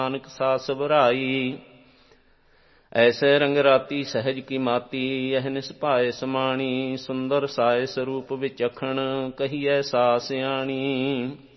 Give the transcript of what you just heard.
ਨਾਨਕ ਸਾਸ ਬੁਰਾਈ। ਐਸੇ ਰੰਗ ਰਾਤੀ ਸਹਿਜ ਕੀ ਮਾਤੀ, ਇਹ ਨਿਸਭਾਏ ਸਮਾਣੀ। ਸੁੰਦਰ ਸਾਇ ਸਰੂਪ ਵਿਚਖਣ, ਕਹੀਐ ਸਾ ਸਿਆਣੀ।